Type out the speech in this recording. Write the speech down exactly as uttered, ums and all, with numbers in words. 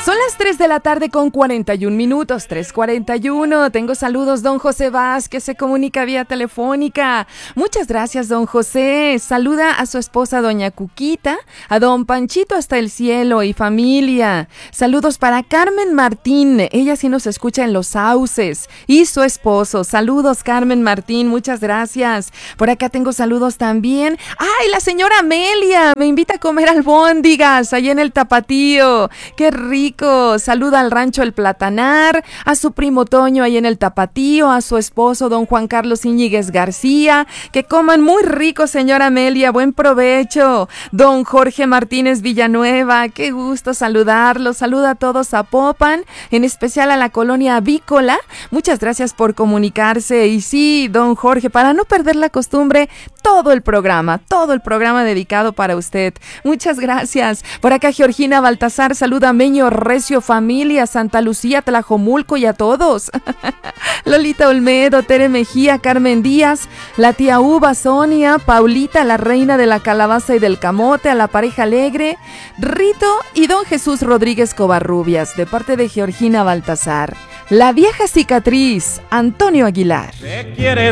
Son las tres de la tarde con cuarenta y un minutos, tres cuarenta y uno. Tengo saludos, don José Vázquez, se comunica vía telefónica. Muchas gracias, don José. Saluda a su esposa, doña Cuquita, a don Panchito hasta el cielo y familia. Saludos para Carmen Martín, ella sí nos escucha en Los Sauces, y su esposo. Saludos, Carmen Martín, muchas gracias. Por acá tengo saludos también. ¡Ay, la señora Amelia! Me invita a comer albóndigas allá en el Tapatío. ¡Qué rico! Saluda al rancho El Platanar, a su primo Toño ahí en el Tapatío, a su esposo don Juan Carlos Íñiguez García. Que coman muy rico, señora Amelia, buen provecho. Don Jorge Martínez Villanueva, qué gusto saludarlo. Saluda a todos a Popan, en especial a la colonia avícola. Muchas gracias por comunicarse. Y sí, don Jorge, para no perder la costumbre, todo el programa, todo el programa dedicado para usted. Muchas gracias. Por acá Georgina Baltasar saluda a Meño Recio, familia, Santa Lucía, Tlajomulco y a todos. Lolita Olmedo, Tere Mejía, Carmen Díaz, la tía Uva, Sonia, Paulita, la reina de la calabaza y del camote, a la pareja alegre, Rito y don Jesús Rodríguez Covarrubias, de parte de Georgina Baltasar. La vieja cicatriz, Antonio Aguilar. Te quieres